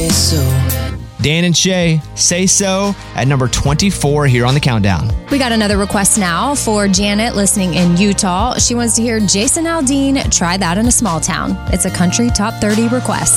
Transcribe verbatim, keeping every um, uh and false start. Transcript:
say so. Dan and Shay, Say So, at number twenty-four here on the countdown. We got another request now for Janet listening in Utah. She wants to hear Jason Aldean, Try That in a Small Town. It's a country top thirty request.